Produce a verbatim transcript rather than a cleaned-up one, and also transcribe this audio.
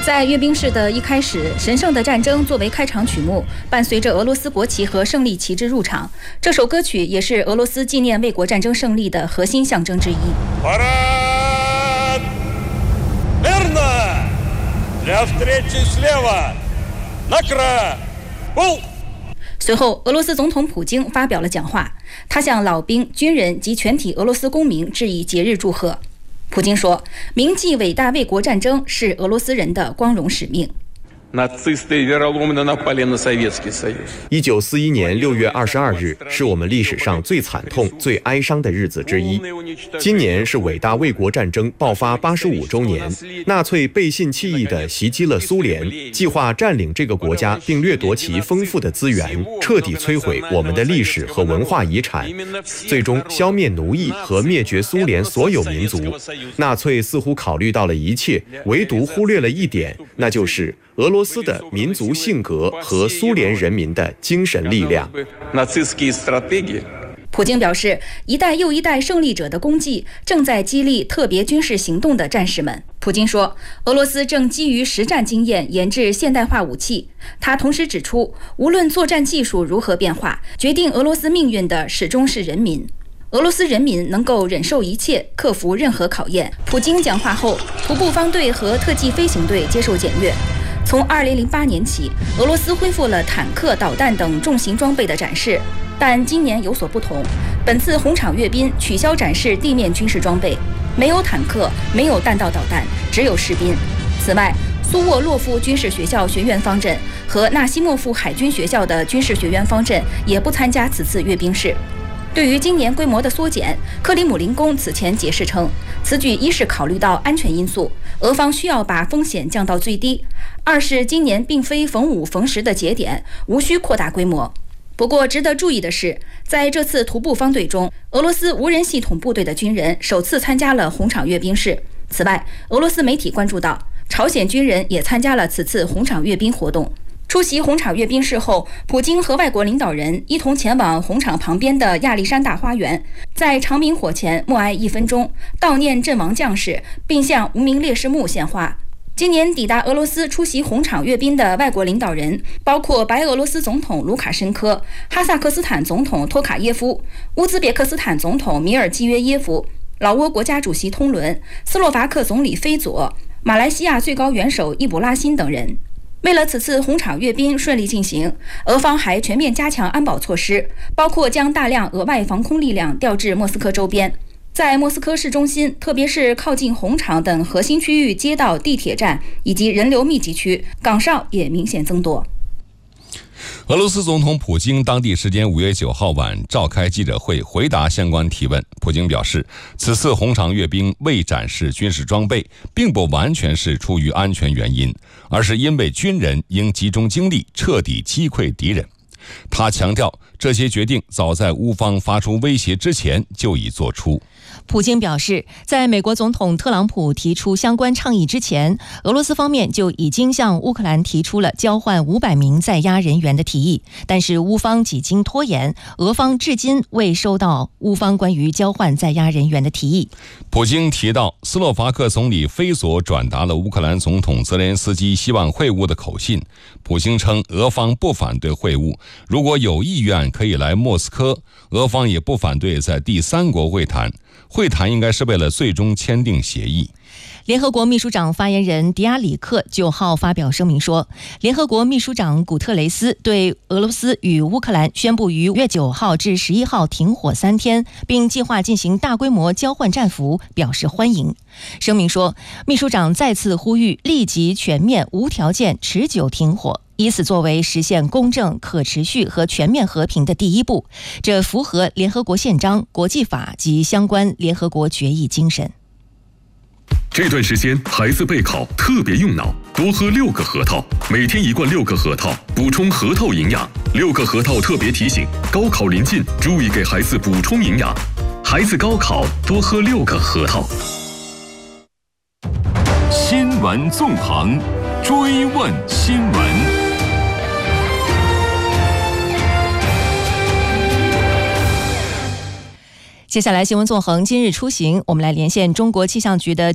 在阅兵式的一开始，神圣的战争作为开场曲目，伴随着俄罗斯国旗和胜利旗帜入场。这首歌曲也是俄罗斯纪念卫国战争胜利的核心象征之一。随后，俄罗斯总统普京发表了讲话，他向老兵、军人及全体俄罗斯公民致以节日祝贺。普京说，铭记伟大卫国战争是俄罗斯人的光荣使命。 一九四一年六月二十二日是我们历史上最惨痛、最哀伤的日子之一。今年是伟大卫国战争爆发八十五周年，纳粹背信弃义地袭击了苏联，计划占领这个国家并掠夺其丰富的资源，彻底摧毁我们的历史和文化遗产，最终消灭奴役和灭绝苏联所有民族。纳粹似乎考虑到了一切，唯独忽略了一点，那就是俄罗斯的民族性格和苏联人民的精神力量。 普京表示，一代又一代胜利者的功绩正在激励特别军事行动的战士们。普京说，俄罗斯正基于实战经验研制现代化武器。他同时指出，无论作战技术如何变化，决定俄罗斯命运的始终是人民。俄罗斯人民能够忍受一切，克服任何考验。普京讲话后，徒步方队和特技飞行队接受检阅。从二零零八年起，俄罗斯恢复了坦克、导弹等重型装备的展示，但今年有所不同。本次红场阅兵取消展示地面军事装备，没有坦克，没有弹道导弹，只有士兵。此外，苏沃洛夫军事学校学院方阵和纳西莫夫海军学校的军事学院方阵也不参加此次阅兵式。对于今年规模的缩减，克里姆林宫此前解释称，此举一是考虑到安全因素，俄方需要把风险降到最低；二是今年并非逢五逢十的节点，无需扩大规模。不过，值得注意的是，在这次徒步方队中，俄罗斯无人系统部队的军人首次参加了红场阅兵式。此外，俄罗斯媒体关注到，朝鲜军人也参加了此次红场阅兵活动。出席红场阅兵式后，普京和外国领导人一同前往红场旁边的亚历山大花园，在长明火前默哀一分钟，悼念阵亡将士，并向无名烈士墓献花。今年抵达俄罗斯出席红场阅兵的外国领导人包括白俄罗斯总统卢卡申科、哈萨克斯坦总统托卡耶夫、乌兹别克斯坦总统米尔基约耶夫、老挝国家主席通伦、斯洛伐克总理菲佐、马来西亚最高元首易卜拉欣等人。为了此次红场阅兵顺利进行，俄方还全面加强安保措施，包括将大量额外防空力量调至莫斯科周边。在莫斯科市中心，特别是靠近红场等核心区域街道、地铁站以及人流密集区，岗哨也明显增多。 俄罗斯总统普京当地时间五月九号晚召开记者会，回答相关提问。普京表示，此次红场阅兵未展示军事装备，并不完全是出于安全原因，而是因为军人应集中精力彻底击溃敌人。他强调，这些决定早在乌方发出威胁之前就已做出。 普京表示，在美国总统特朗普提出相关倡议之前，俄罗斯方面就已经向乌克兰提出了交换五百名在押人员的提议，但是乌方几经拖延，俄方至今未收到乌方关于交换在押人员的提议。 普京提到，斯洛伐克总理菲佐转达了乌克兰总统泽连斯基希望会晤的口信。普京称，俄方不反对会晤，如果有意愿可以来莫斯科，俄方也不反对在第三国会谈。会谈应该是为了最终签订协议。 联合国秘书长发言人迪亚里克九号发表声明说，联合国秘书长古特雷斯对俄罗斯与乌克兰宣布于五月九号至十一号停火三天，并计划进行大规模交换战俘表示欢迎。声明说，秘书长再次呼吁立即全面无条件持久停火，以此作为实现公正、可持续和全面和平的第一步，这符合联合国宪章、国际法及相关联合国决议精神。 这段时间孩子备考特别用脑，多喝六个核桃，每天一罐六个核桃，补充核桃营养。六个核桃特别提醒，高考临近，注意给孩子补充营养。孩子高考多喝六个核桃。 新闻纵横，追问新闻。 接下来新闻纵横今日出行，我们来连线中国气象局的